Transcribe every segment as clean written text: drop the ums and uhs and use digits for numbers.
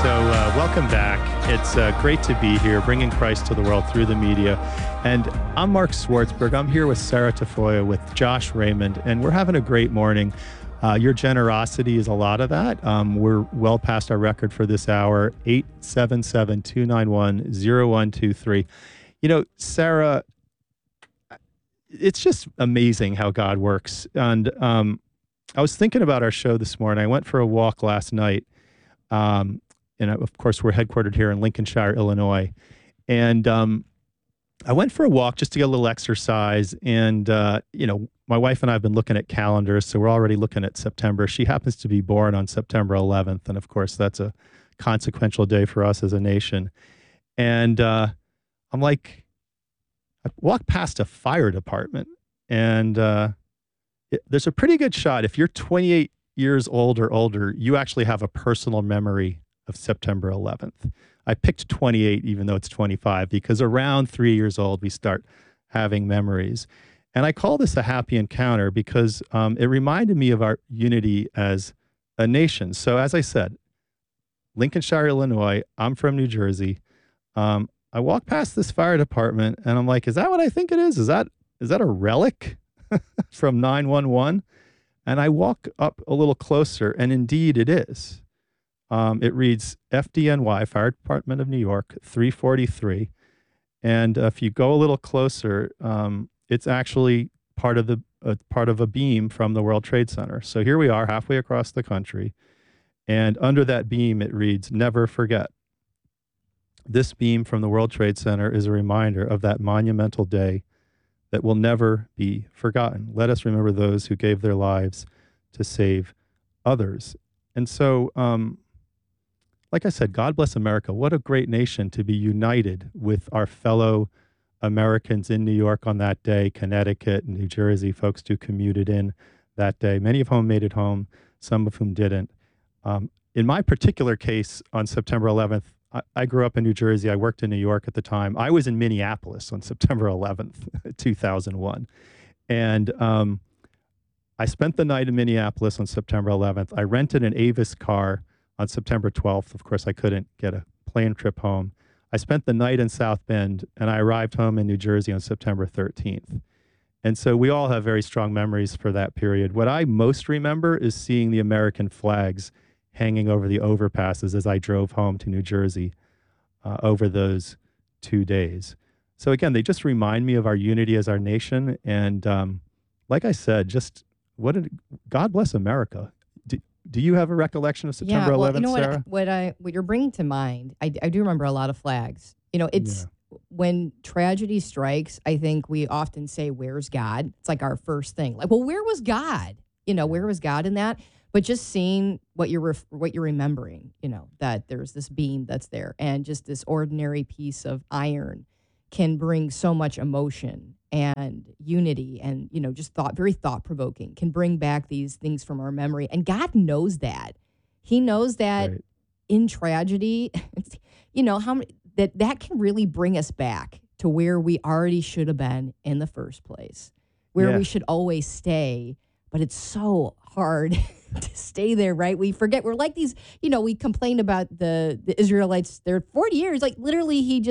Welcome back. It's great to be here, bringing Christ to the world through the media. And I'm Mark Swartzberg. I'm here with Sarah Tafoya, with Josh Raymond, and we're having a great morning. Your generosity is a lot of that. We're well past our record for this hour, 877-291-0123. You know, Sarah, it's just amazing how God works. And I was thinking about our show this morning. I went for a walk last night. And of course, we're headquartered here in Lincolnshire, Illinois. And I went for a walk just to get a little exercise. And, my wife and I have been looking at calendars, so we're already looking at September. She happens to be born on September 11th. And of course, that's a consequential day for us as a nation. And I'm like, I walked past a fire department, and there's a pretty good shot. If you're 28 years old or older, you actually have a personal memory of September 11th. I picked 28, even though it's 25, because around 3 years old, we start having memories. And I call this a happy encounter because it reminded me of our unity as a nation. So as I said, Lincolnshire, Illinois, I'm from New Jersey. I walk past this fire department and I'm like, is that what I think it is? Is that a relic from 911? And I walk up a little closer, and indeed it is. It reads FDNY, Fire Department of New York, 343. And if you go a little closer, it's actually part of a beam from the World Trade Center. So here we are, halfway across the country, and under that beam it reads, "Never forget." This beam from the World Trade Center is a reminder of that monumental day that will never be forgotten. Let us remember those who gave their lives to save others. And so, like I said, God bless America. What a great nation to be united with our fellow Americans in New York on that day, Connecticut and New Jersey, folks who commuted in that day, many of whom made it home, some of whom didn't. In my particular case, on September 11th, I grew up in New Jersey. I worked in New York at the time. I was in Minneapolis on September 11th, 2001. And I spent the night in Minneapolis on September 11th. I rented an Avis car on September 12th. Of course, I couldn't get a plane trip home. I spent the night in South Bend, and I arrived home in New Jersey on September 13th. And so we all have very strong memories for that period. What I most remember is seeing the American flags hanging over the overpasses as I drove home to New Jersey over those 2 days. So again, they just remind me of our unity as our nation. And like I said, just God bless America. Do you have a recollection of September 11th, you know Sarah? What you're bringing to mind, I do remember a lot of flags. It's when tragedy strikes, I think we often say, "Where's God?" It's like our first thing. Like, well, where was God? Where was God in that? But just seeing what you're remembering, that there's this beam that's there, and just this ordinary piece of iron can bring so much emotion and unity, and just very thought-provoking, can bring back these things from our memory. And God knows that. He knows that Right. in tragedy, that can really bring us back to where we already should have been in the first place, where we should always stay. But it's so hard to stay there, right? We forget. We're like these, we complain about the Israelites. They're 40 years, like literally he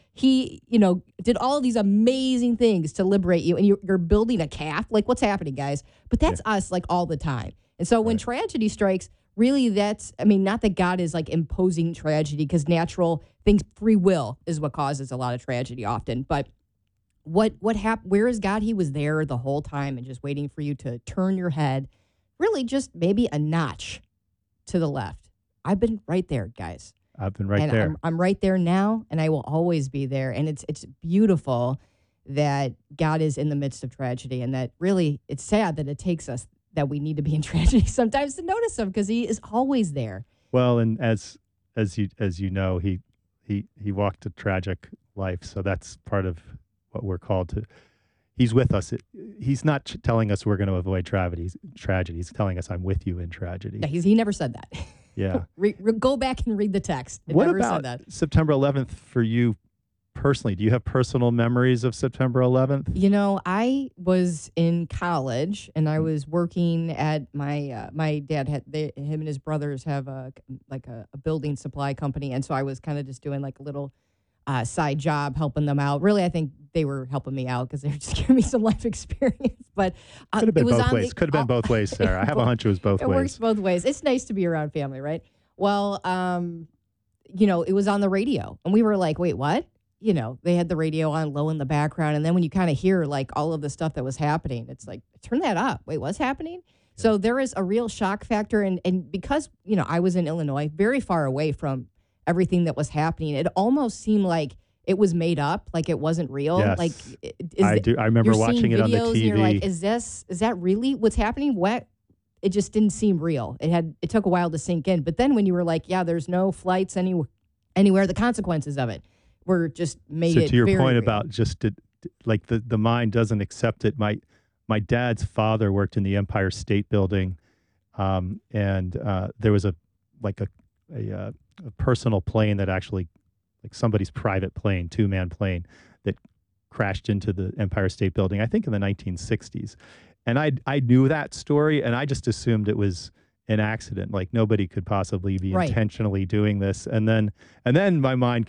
did all these amazing things to liberate you, and you're building a calf. Like, what's happening, guys? But that's us, like, all the time. And so when tragedy strikes, really not that God is like imposing tragedy, because natural things, free will is what causes a lot of tragedy often. But what happened? Where is God? He was there the whole time and just waiting for you to turn your head, really just maybe a notch to the left. I've been right there, guys. I've been right there. I'm right there now, and I will always be there. And it's beautiful that God is in the midst of tragedy, and that really it's sad that it takes us that we need to be in tragedy sometimes to notice him, because he is always there. Well, and as you know, he walked a tragic life, so that's part of what we're called to. He's with us. He's not telling us we're going to avoid tragedies. He's telling us, "I'm with you in tragedy." Yeah, he never said that. Yeah. Go back and read the text. It What never about said that. September 11th for you personally? Do you have personal memories of September 11th? You know, I was in college and I was working at my dad him and his brothers have a building supply company, and so I was kind of just doing like a little side job helping them out. Really, I think they were helping me out because they were just giving me some life experience. But Could have been it was both on ways. Could have been both ways, Sarah. I have a hunch it was both it ways. works both ways. It's nice to be around family, right? Well, you know, it was on the radio, and we were like, wait, what? You know, they had the radio on low in the background. And then when you kind of hear like all of the stuff that was happening, it's like, turn that up. Wait, what's happening? Yeah. So there is a real shock factor. And because, you know, I was in Illinois, very far away from everything that was happening, it almost seemed like it was made up, like it wasn't real. Yes. Like, I do. I remember watching it on the TV. And you're like, is that really what's happening? What? It just didn't seem real. It took a while to sink in. But then when you were like, yeah, there's no flights anywhere, the consequences of it were just made it. So to your very point real. about just like the mind doesn't accept it. My dad's father worked in the Empire State Building, and there was a personal plane that actually, like somebody's private plane, 2-man plane, that crashed into the Empire State Building, I think in the 1960s. And I knew that story, and I just assumed it was an accident. Like nobody could possibly be intentionally doing this. And then my mind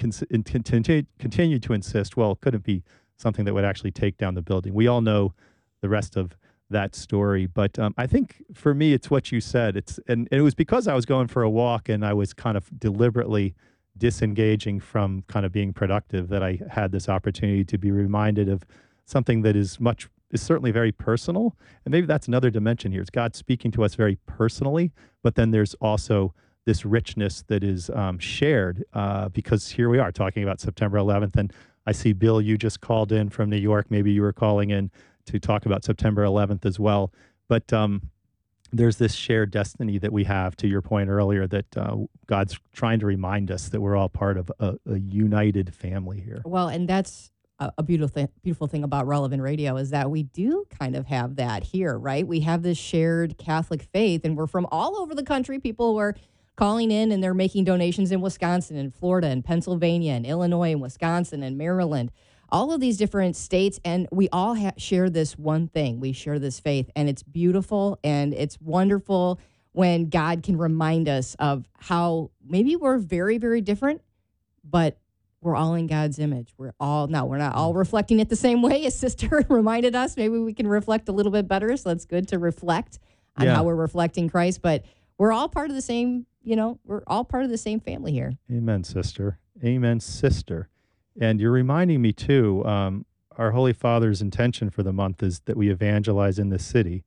continued to insist, well, could it be something that would actually take down the building? We all know the rest of that story. But I think for me, it's what you said. And it was because I was going for a walk and I was kind of deliberately disengaging from kind of being productive that I had this opportunity to be reminded of something that is certainly very personal. And maybe that's another dimension here. It's God speaking to us very personally, but then there's also this richness that is shared because here we are talking about September 11th. And I see, Bill, you just called in from New York. Maybe you were calling in to talk about September 11th as well. But there's this shared destiny that we have, to your point earlier, that God's trying to remind us that we're all part of a united family here. Well, and that's a beautiful thing about Relevant Radio is that we do kind of have that here, right? We have this shared Catholic faith, and we're from all over the country. People are calling in, and they're making donations in Wisconsin and Florida and Pennsylvania and Illinois and Wisconsin and Maryland, all of these different states, and we all share this one thing. We share this faith, and it's beautiful, and it's wonderful when God can remind us of how maybe we're very, very different, but we're all in God's image. We're not all reflecting it the same way, as Sister reminded us. Maybe we can reflect a little bit better, so it's good to reflect on how we're reflecting Christ. But we're all part of the same, we're all part of the same family here. Amen, sister. Amen, sister. And you're reminding me, too, our Holy Father's intention for the month is that we evangelize in this city,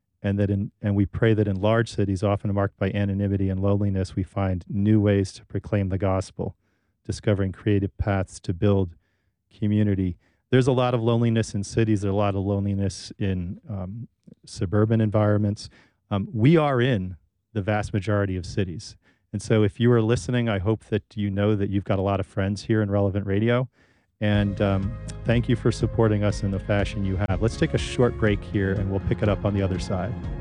and we pray that in large cities, often marked by anonymity and loneliness, we find new ways to proclaim the gospel, discovering creative paths to build community. There's a lot of loneliness in cities. There's a lot of loneliness in suburban environments. We are in the vast majority of cities. And so if you are listening, I hope that you know that you've got a lot of friends here in Relevant Radio. And thank you for supporting us in the fashion you have. Let's take a short break here, and we'll pick it up on the other side.